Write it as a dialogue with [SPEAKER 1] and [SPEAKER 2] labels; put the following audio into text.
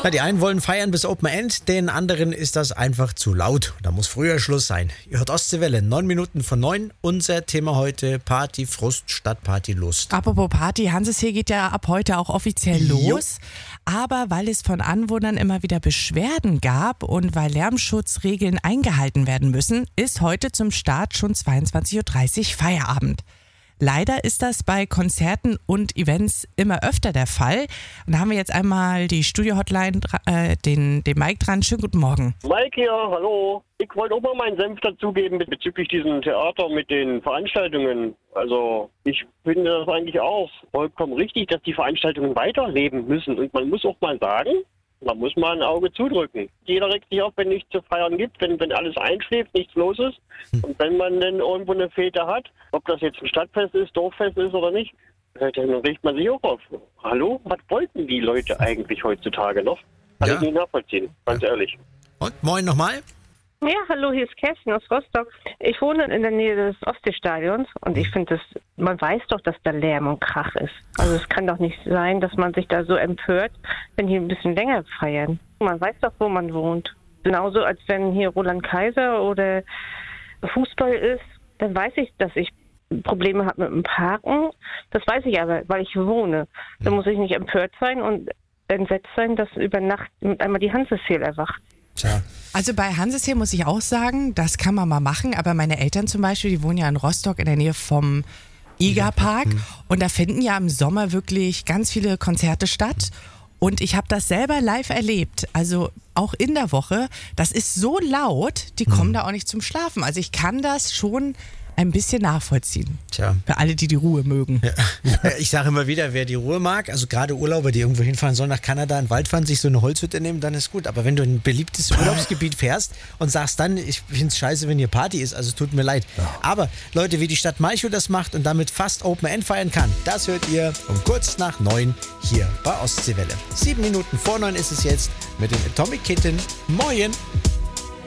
[SPEAKER 1] Na, die einen wollen feiern bis Open End, den anderen ist das einfach zu laut. Da muss früher Schluss sein. Ihr hört Ostseewelle, 9 Minuten vor 9. Unser Thema heute: Party, Frust statt Partylust.
[SPEAKER 2] Apropos Party, Hansesee geht ja ab heute auch offiziell los. Aber weil es von Anwohnern immer wieder Beschwerden gab und weil Lärmschutzregeln eingehalten werden müssen, ist heute zum Start schon 22.30 Uhr Feierabend. Leider ist das bei Konzerten und Events immer öfter der Fall. Und da haben wir jetzt einmal die Studio-Hotline, den Mike dran. Schönen guten Morgen.
[SPEAKER 3] Mike hier, hallo. Ich wollte auch mal meinen Senf dazugeben bezüglich diesem Theater mit den Veranstaltungen. Also ich finde das eigentlich auch vollkommen richtig, dass die Veranstaltungen weiterleben müssen. Und man muss auch mal sagen, da muss man ein Auge zudrücken. Jeder regt sich auf, wenn nichts zu feiern gibt, wenn alles einschläft, nichts los ist. Und wenn man dann irgendwo eine Fete hat, ob das jetzt ein Stadtfest ist, Dorffest ist oder nicht, dann regt man sich auch auf. Hallo, was wollten die Leute eigentlich heutzutage noch? Kann ich nicht nachvollziehen, ganz ehrlich.
[SPEAKER 1] Und moin nochmal.
[SPEAKER 4] Ja, hallo, hier ist Kerstin aus Rostock. Ich wohne in der Nähe des Ostseestadions und ich finde, man weiß doch, dass da Lärm und Krach ist. Also es kann doch nicht sein, dass man sich da so empört, wenn hier ein bisschen länger feiern. Man weiß doch, wo man wohnt. Genauso, als wenn hier Roland Kaiser oder Fußball ist, dann weiß ich, dass ich Probleme habe mit dem Parken. Das weiß ich aber, weil ich wohne. Da muss ich nicht empört sein und entsetzt sein, dass über Nacht mit einmal die Hansesee erwacht.
[SPEAKER 1] Tja.
[SPEAKER 2] Also bei Hansesee muss ich auch sagen, das kann man mal machen, aber meine Eltern zum Beispiel, die wohnen ja in Rostock in der Nähe vom Igerpark und da finden ja im Sommer wirklich ganz viele Konzerte statt und ich habe das selber live erlebt, also auch in der Woche, das ist so laut, die kommen da auch nicht zum Schlafen, also ich kann das schon ein bisschen nachvollziehen.
[SPEAKER 1] Tja.
[SPEAKER 2] Für alle, die Ruhe mögen.
[SPEAKER 1] Ja. Ich sage immer wieder, wer die Ruhe mag, also gerade Urlauber, die irgendwo hinfahren sollen, nach Kanada, in den Wald fahren, sich so eine Holzhütte nehmen, dann ist gut. Aber wenn du in ein beliebtes Urlaubsgebiet fährst und sagst dann, ich finde es scheiße, wenn hier Party ist, also es tut mir leid. Aber Leute, wie die Stadt Malchow das macht und damit fast Open End feiern kann, das hört ihr um kurz nach 9 hier bei Ostseewelle. 7 Minuten vor 9 ist es jetzt mit den Atomic Kitten. Moin!